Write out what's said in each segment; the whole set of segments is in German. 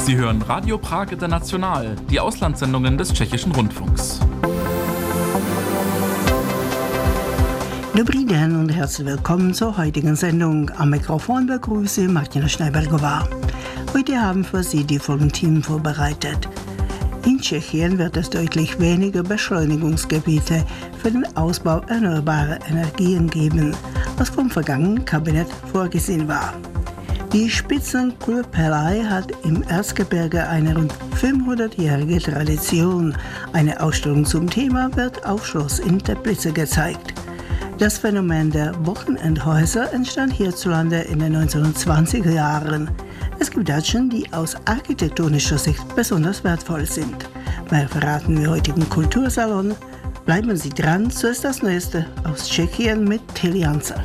Sie hören Radio Prag International, die Auslandssendungen des Tschechischen Rundfunks. Dobrý den und herzlich willkommen zur heutigen Sendung. Am Mikrofon begrüße Martina Schneibergová. Heute haben für Sie die folgenden Themen vorbereitet. In Tschechien wird es deutlich weniger Beschleunigungsgebiete für den Ausbau erneuerbarer Energien geben, als vom vergangenen Kabinett vorgesehen war. Die Spitzenklöppelei hat im Erzgebirge eine rund 500-jährige Tradition. Eine Ausstellung zum Thema wird auf Schloss in Teplice gezeigt. Das Phänomen der Wochenendhäuser entstand hierzulande in den 1920er Jahren. Es gibt Datschen, die aus architektonischer Sicht besonders wertvoll sind. Mehr verraten wir heute im Kultursalon. Bleiben Sie dran, so ist das Neueste aus Tschechien mit Till Janzer.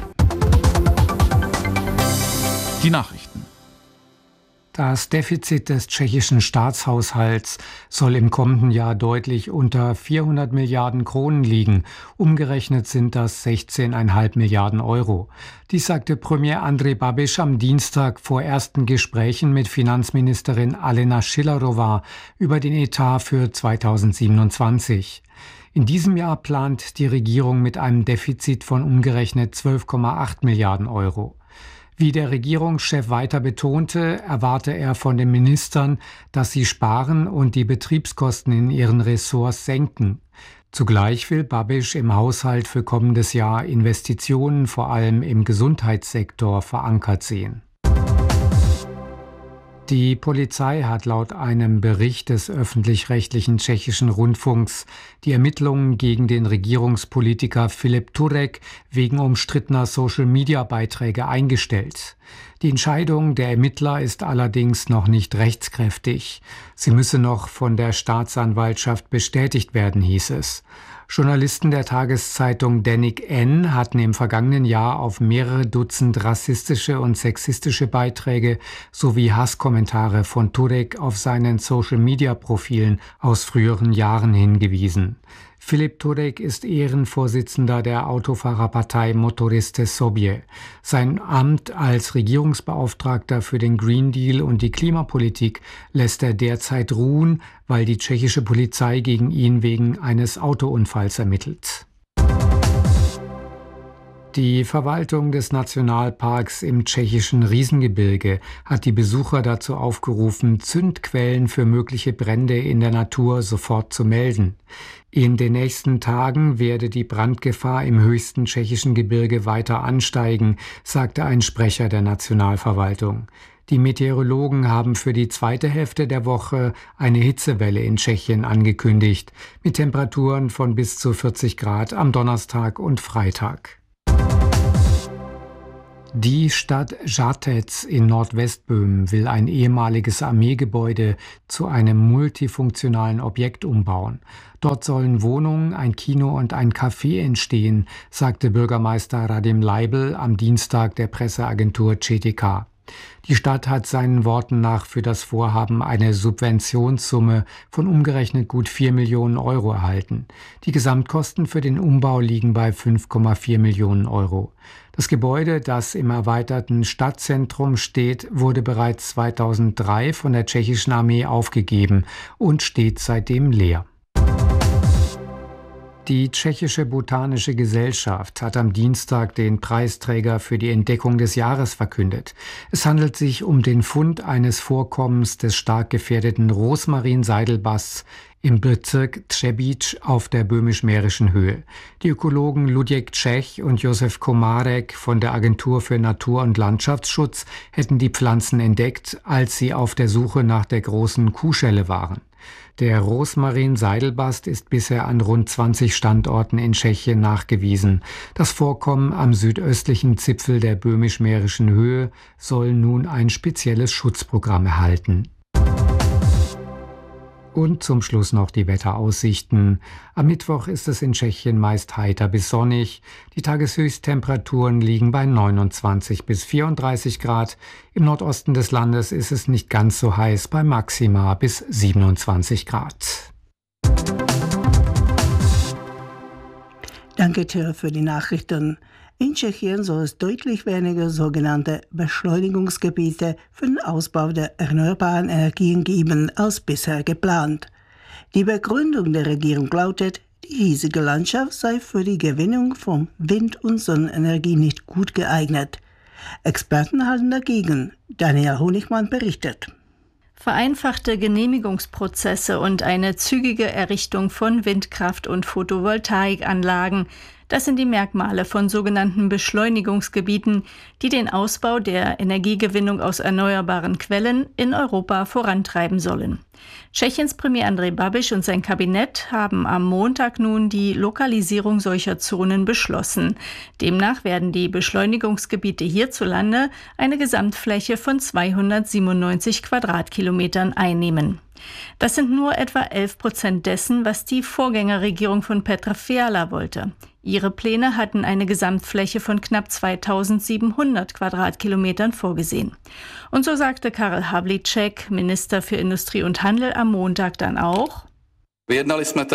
Die Nachrichten. Das Defizit des tschechischen Staatshaushalts soll im kommenden Jahr deutlich unter 400 Milliarden Kronen liegen. Umgerechnet sind das 16,5 Milliarden Euro. Dies sagte Premier Andrej Babiš am Dienstag vor ersten Gesprächen mit Finanzministerin Alena Schillerová über den Etat für 2027. In diesem Jahr plant die Regierung mit einem Defizit von umgerechnet 12,8 Milliarden Euro. Wie der Regierungschef weiter betonte, erwarte er von den Ministern, dass sie sparen und die Betriebskosten in ihren Ressorts senken. Zugleich will Babiš im Haushalt für kommendes Jahr Investitionen vor allem im Gesundheitssektor verankert sehen. Die Polizei hat laut einem Bericht des öffentlich-rechtlichen tschechischen Rundfunks die Ermittlungen gegen den Regierungspolitiker Filip Turek wegen umstrittener Social-Media-Beiträge eingestellt. Die Entscheidung der Ermittler ist allerdings noch nicht rechtskräftig. Sie müsse noch von der Staatsanwaltschaft bestätigt werden, hieß es. Journalisten der Tageszeitung Denik N hatten im vergangenen Jahr auf mehrere Dutzend rassistische und sexistische Beiträge sowie Hasskommentare von Turek auf seinen Social-Media-Profilen aus früheren Jahren hingewiesen. Filip Turek ist Ehrenvorsitzender der Autofahrerpartei Motoriste Sobě. Sein Amt als Regierungsbeauftragter für den Green Deal und die Klimapolitik lässt er derzeit ruhen, weil die tschechische Polizei gegen ihn wegen eines Autounfalls ermittelt. Die Verwaltung des Nationalparks im tschechischen Riesengebirge hat die Besucher dazu aufgerufen, Zündquellen für mögliche Brände in der Natur sofort zu melden. In den nächsten Tagen werde die Brandgefahr im höchsten tschechischen Gebirge weiter ansteigen, sagte ein Sprecher der Nationalverwaltung. Die Meteorologen haben für die zweite Hälfte der Woche eine Hitzewelle in Tschechien angekündigt, mit Temperaturen von bis zu 40 Grad am Donnerstag und Freitag. Die Stadt Žatec in Nordwestböhmen will ein ehemaliges Armeegebäude zu einem multifunktionalen Objekt umbauen. Dort sollen Wohnungen, ein Kino und ein Café entstehen, sagte Bürgermeister Radim Leibl am Dienstag der Presseagentur ČTK. Die Stadt hat seinen Worten nach für das Vorhaben eine Subventionssumme von umgerechnet gut 4 Millionen Euro erhalten. Die Gesamtkosten für den Umbau liegen bei 5,4 Millionen Euro. Das Gebäude, das im erweiterten Stadtzentrum steht, wurde bereits 2003 von der tschechischen Armee aufgegeben und steht seitdem leer. Die Tschechische Botanische Gesellschaft hat am Dienstag den Preisträger für die Entdeckung des Jahres verkündet. Es handelt sich um den Fund eines Vorkommens des stark gefährdeten Rosmarin-Seidelbasts im Bezirk Třebíč auf der böhmisch-mährischen Höhe. Die Ökologen Luděk Čech und Josef Komárek von der Agentur für Natur- und Landschaftsschutz hätten die Pflanzen entdeckt, als sie auf der Suche nach der großen Kuhschelle waren. Der Rosmarin-Seidelbast ist bisher an rund 20 Standorten in Tschechien nachgewiesen. Das Vorkommen am südöstlichen Zipfel der böhmisch-mährischen Höhe soll nun ein spezielles Schutzprogramm erhalten. Und zum Schluss noch die Wetteraussichten. Am Mittwoch ist es in Tschechien meist heiter bis sonnig. Die Tageshöchsttemperaturen liegen bei 29 bis 34 Grad. Im Nordosten des Landes ist es nicht ganz so heiß, bei Maxima bis 27 Grad. Danke, Till, für die Nachrichten. In Tschechien soll es deutlich weniger sogenannte Beschleunigungsgebiete für den Ausbau der erneuerbaren Energien geben als bisher geplant. Die Begründung der Regierung lautet, die hiesige Landschaft sei für die Gewinnung von Wind- und Sonnenenergie nicht gut geeignet. Experten halten dagegen. Daniela Honigmann berichtet. Vereinfachte Genehmigungsprozesse und eine zügige Errichtung von Windkraft- und Photovoltaikanlagen, das sind die Merkmale von sogenannten Beschleunigungsgebieten, die den Ausbau der Energiegewinnung aus erneuerbaren Quellen in Europa vorantreiben sollen. Tschechiens Premier Andrej Babiš und sein Kabinett haben am Montag nun die Lokalisierung solcher Zonen beschlossen. Demnach werden die Beschleunigungsgebiete hierzulande eine Gesamtfläche von 297 Quadratkilometern einnehmen. Das sind nur etwa 11% dessen, was die Vorgängerregierung von Petra Fiala wollte. Ihre Pläne hatten eine Gesamtfläche von knapp 2700 Quadratkilometern vorgesehen. Und so sagte Karel Havlíček, Minister für Industrie und Handel, am Montag dann auch: Man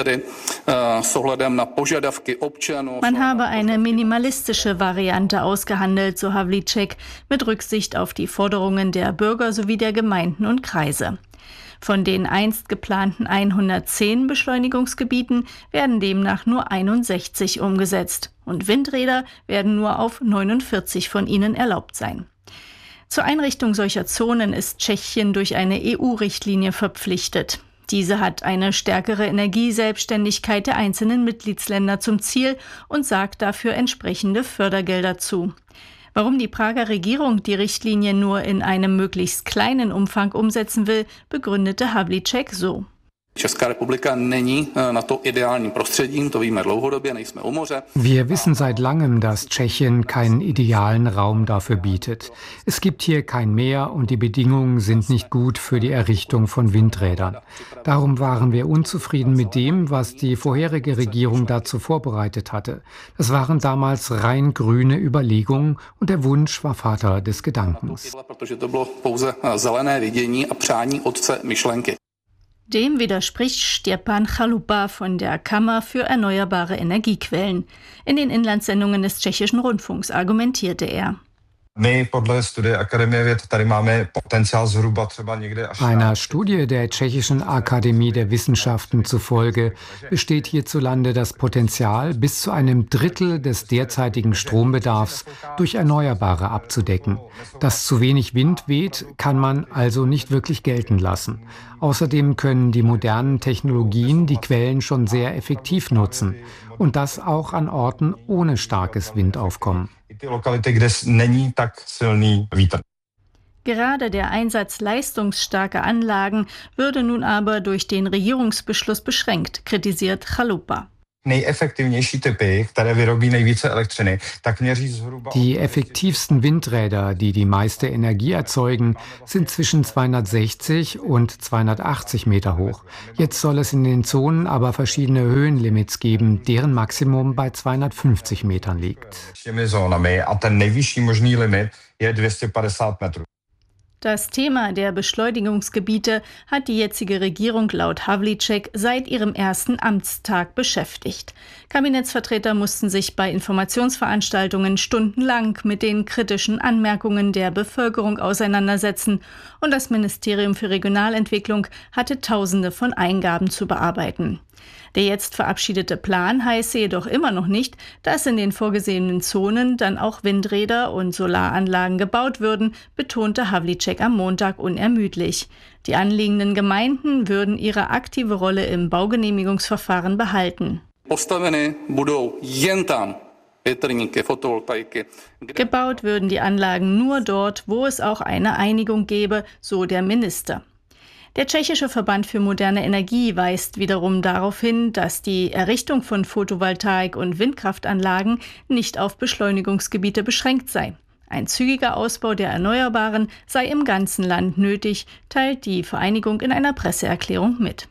habe eine minimalistische Variante ausgehandelt, so Havlíček, mit Rücksicht auf die Forderungen der Bürger sowie der Gemeinden und Kreise. Von den einst geplanten 110 Beschleunigungsgebieten werden demnach nur 61 umgesetzt und Windräder werden nur auf 49 von ihnen erlaubt sein. Zur Einrichtung solcher Zonen ist Tschechien durch eine EU-Richtlinie verpflichtet. Diese hat eine stärkere Energieselbstständigkeit der einzelnen Mitgliedsländer zum Ziel und sagt dafür entsprechende Fördergelder zu. Warum die Prager Regierung die Richtlinie nur in einem möglichst kleinen Umfang umsetzen will, begründete Havlíček so. Wir wissen seit langem, dass Tschechien keinen idealen Raum dafür bietet. Es gibt hier kein Meer und die Bedingungen sind nicht gut für die Errichtung von Windrädern. Darum waren wir unzufrieden mit dem, was die vorherige Regierung dazu vorbereitet hatte. Das waren damals rein grüne Überlegungen und der Wunsch war Vater des Gedankens. Dem widerspricht Stjepan Chalupa von der Kammer für erneuerbare Energiequellen. In den Inlandssendungen des Tschechischen Rundfunks argumentierte er. Einer Studie der Tschechischen Akademie der Wissenschaften zufolge besteht hierzulande das Potenzial, bis zu einem Drittel des derzeitigen Strombedarfs durch Erneuerbare abzudecken. Dass zu wenig Wind weht, kann man also nicht wirklich gelten lassen. Außerdem können die modernen Technologien die Quellen schon sehr effektiv nutzen. Und das auch an Orten ohne starkes Windaufkommen. Gerade der Einsatz leistungsstarker Anlagen würde nun aber durch den Regierungsbeschluss beschränkt, kritisiert Chalupa. Die effektivsten Windräder, die die meiste Energie erzeugen, sind zwischen 260 und 280 Meter hoch. Jetzt soll es in den Zonen aber verschiedene Höhenlimits geben, deren Maximum bei 250 Metern liegt. Das Thema der Beschleunigungsgebiete hat die jetzige Regierung laut Havlíček seit ihrem ersten Amtstag beschäftigt. Kabinettsvertreter mussten sich bei Informationsveranstaltungen stundenlang mit den kritischen Anmerkungen der Bevölkerung auseinandersetzen und das Ministerium für Regionalentwicklung hatte Tausende von Eingaben zu bearbeiten. Der jetzt verabschiedete Plan heiße jedoch immer noch nicht, dass in den vorgesehenen Zonen dann auch Windräder und Solaranlagen gebaut würden, betonte Havlíček am Montag unermüdlich. Die anliegenden Gemeinden würden ihre aktive Rolle im Baugenehmigungsverfahren behalten. Gebaut würden die Anlagen nur dort, wo es auch eine Einigung gäbe, so der Minister. Der tschechische Verband für moderne Energie weist wiederum darauf hin, dass die Errichtung von Photovoltaik- und Windkraftanlagen nicht auf Beschleunigungsgebiete beschränkt sei. Ein zügiger Ausbau der Erneuerbaren sei im ganzen Land nötig, teilt die Vereinigung in einer Presseerklärung mit.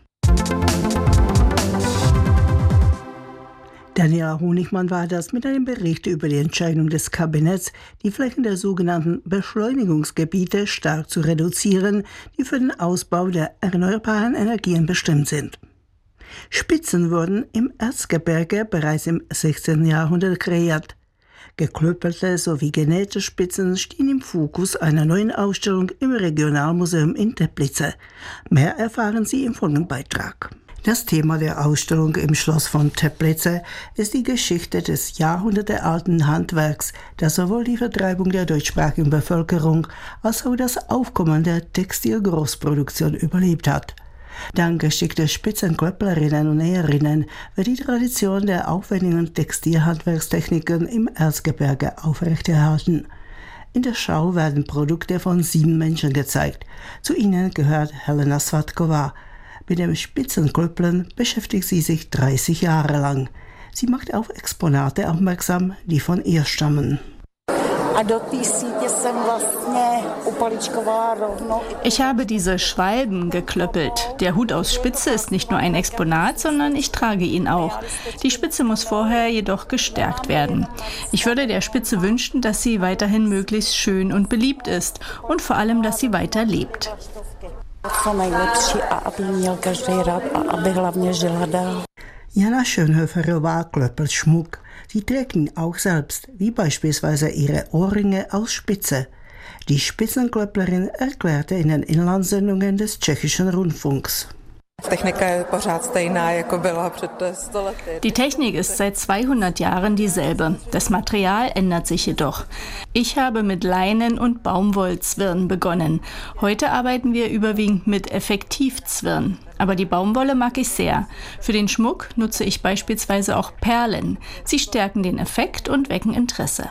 Daniela Honigmann war das mit einem Bericht über die Entscheidung des Kabinetts, die Flächen der sogenannten Beschleunigungsgebiete stark zu reduzieren, die für den Ausbau der erneuerbaren Energien bestimmt sind. Spitzen wurden im Erzgebirge bereits im 16. Jahrhundert kreiert. Geklöppelte sowie genähte Spitzen stehen im Fokus einer neuen Ausstellung im Regionalmuseum in Teplice. Mehr erfahren Sie im folgenden Beitrag. Das Thema der Ausstellung im Schloss von Teplice ist die Geschichte des jahrhundertealten Handwerks, das sowohl die Vertreibung der deutschsprachigen Bevölkerung als auch das Aufkommen der Textilgroßproduktion überlebt hat. Dank geschickter Spitzenklöpplerinnen und Näherinnen wird die Tradition der aufwendigen Textilhandwerkstechniken im Erzgebirge aufrechterhalten. In der Schau werden Produkte von 7 Menschen gezeigt. Zu ihnen gehört Helena Svatkova. Mit dem Spitzenklöppeln beschäftigt sie sich 30 Jahre lang. Sie macht auf Exponate aufmerksam, die von ihr stammen. Ich habe diese Schwalben geklöppelt. Der Hut aus Spitze ist nicht nur ein Exponat, sondern ich trage ihn auch. Die Spitze muss vorher jedoch gestärkt werden. Ich würde der Spitze wünschen, dass sie weiterhin möglichst schön und beliebt ist und vor allem, dass sie weiter lebt. Jana Schönhöferová klöppelt Schmuck. Sie trägt ihn auch selbst, wie beispielsweise ihre Ohrringe aus Spitze. Die Spitzenklöpplerin erklärte in den Inlandssendungen des Tschechischen Rundfunks. Die Technik ist seit 200 Jahren dieselbe. Das Material ändert sich jedoch. Ich habe mit Leinen- und Baumwollzwirn begonnen. Heute arbeiten wir überwiegend mit Effektivzwirn. Aber die Baumwolle mag ich sehr. Für den Schmuck nutze ich beispielsweise auch Perlen. Sie stärken den Effekt und wecken Interesse.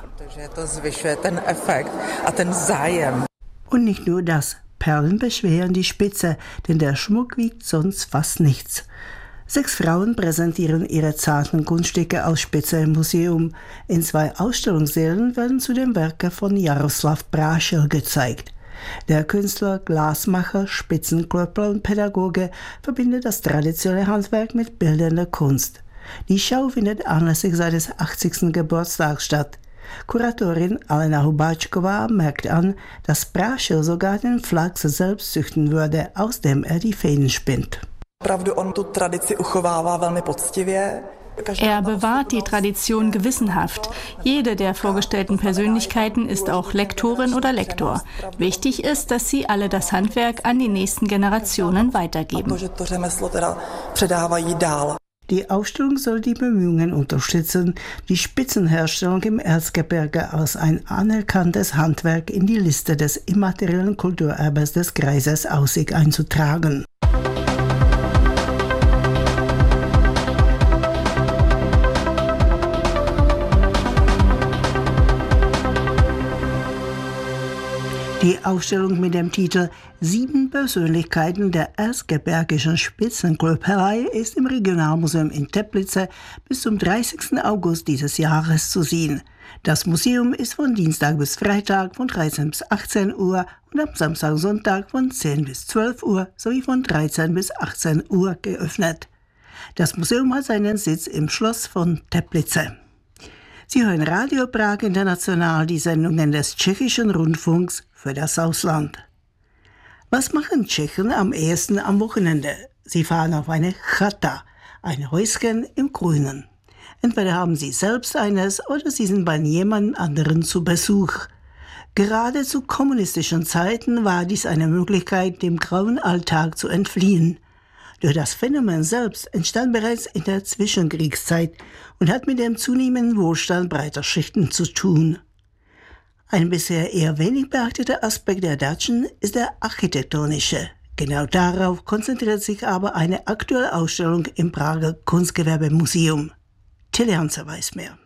Und nicht nur das. Perlen beschweren die Spitze, denn der Schmuck wiegt sonst fast nichts. 6 Frauen präsentieren ihre zarten Kunststücke aus Spitze im Museum. In 2 Ausstellungssälen werden zudem Werke von Jaroslav Prášil gezeigt. Der Künstler, Glasmacher, Spitzenklöppler und Pädagoge verbindet das traditionelle Handwerk mit bildender Kunst. Die Schau findet anlässlich seines 80. Geburtstags statt. Kuratorin Alena Hubáčková merkt an, dass Prášil sogar den Flachs selbst züchten würde, aus dem er die Fäden spinnt. Er bewahrt die Tradition gewissenhaft. Jede der vorgestellten Persönlichkeiten ist auch Lektorin oder Lektor. Wichtig ist, dass sie alle das Handwerk an die nächsten Generationen weitergeben. Die Ausstellung soll die Bemühungen unterstützen, die Spitzenherstellung im Erzgebirge als ein anerkanntes Handwerk in die Liste des immateriellen Kulturerbes des Kreises Aussig einzutragen. Die Ausstellung mit dem Titel 7 Persönlichkeiten der erzgebirgischen Spitzenklöpperei ist im Regionalmuseum in Teplice bis zum 30. August dieses Jahres zu sehen. Das Museum ist von Dienstag bis Freitag von 13 bis 18 Uhr und am Samstag und Sonntag von 10 bis 12 Uhr sowie von 13 bis 18 Uhr geöffnet. Das Museum hat seinen Sitz im Schloss von Teplice. Sie hören Radio Prag International, die Sendungen des Tschechischen Rundfunks für das Ausland. Was machen Tschechen am ehesten am Wochenende? Sie fahren auf eine Chata, ein Häuschen im Grünen. Entweder haben sie selbst eines oder sie sind bei jemand anderen zu Besuch. Gerade zu kommunistischen Zeiten war dies eine Möglichkeit, dem grauen Alltag zu entfliehen. Doch das Phänomen selbst entstand bereits in der Zwischenkriegszeit und hat mit dem zunehmenden Wohlstand breiter Schichten zu tun. Ein bisher eher wenig beachteter Aspekt der Datschen ist der architektonische. Genau darauf konzentriert sich aber eine aktuelle Ausstellung im Prager Kunstgewerbemuseum. Tilly Hanser weiß mehr.